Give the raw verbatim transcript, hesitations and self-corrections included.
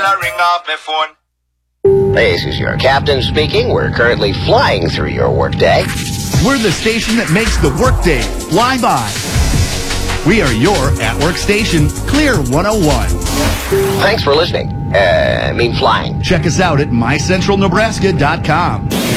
I ring off my phone. This is your captain speaking. We're currently flying through your workday. We're the station that makes the workday fly by. We are your at-work station, Clear one oh one. Thanks for listening. Uh, I mean flying. Check us out at my central nebraska dot com.